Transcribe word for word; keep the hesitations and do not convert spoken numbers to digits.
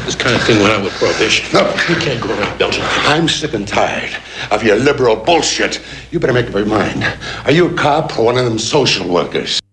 This kind of thing went out with Prohibition. No. You can't go around Belgium. I'm sick and tired of your liberal bullshit. You better make up your mind. Are you a cop or one of them social workers?